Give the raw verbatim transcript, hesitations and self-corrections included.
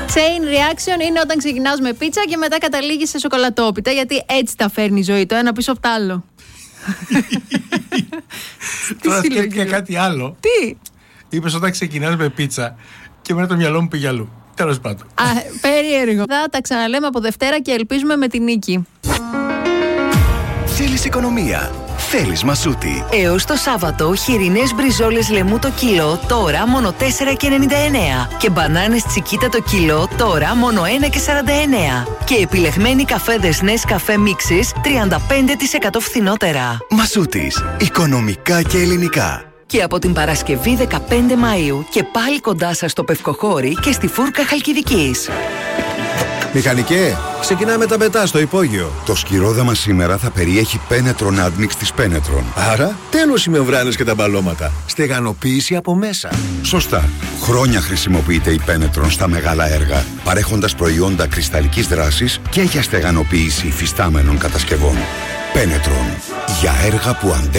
Chain reaction είναι όταν ξεκινάς με πίτσα και μετά καταλήγεις σε σοκολατόπιτα, γιατί έτσι τα φέρνει η ζωή, το ένα πίσω από το άλλο. Τώρα σκέφτηκα κάτι άλλο. Τι? Είπες όταν ξεκινάς με πίτσα και μετά το μυαλό μου πήγε αλλού. Τέλος πάντων. Α, περίεργο. Θα τα ξαναλέμε από Δευτέρα και ελπίζουμε με την νίκη. Θέλεις οικονομία? Θέλεις Μασούτη. Έως το Σάββατο, χοιρινές μπριζόλες λεμού το κιλό, τώρα μόνο τέσσερα και ενενήντα εννέα. Και μπανάνες τσικίτα το κιλό, τώρα μόνο ένα και σαράντα εννέα. Και επιλεγμένοι καφέδες Nescafé Mixes, τριάντα πέντε τοις εκατό φθηνότερα. Μασούτης. Οικονομικά και ελληνικά. Και από την Παρασκευή δεκαπέντε Μαΐου και πάλι κοντά σας στο Πευκοχώρι και στη Φούρκα Χαλκιδικής. Μηχανικέ, ξεκινάμε τα μετά στο υπόγειο. Το σκυρόδεμα σήμερα θα περιέχει Penetron Admix της Penetron. Άρα, τέλος οι μεμβράνες και τα μπαλώματα. Στεγανοποίηση από μέσα. Σωστά. Χρόνια χρησιμοποιείται η Penetron στα μεγάλα έργα, παρέχοντας προϊόντα κρυσταλλικής δράσης και για στεγανοποίηση υφιστάμενων κατασκευών. Penetron. Για έργα που αντέχουν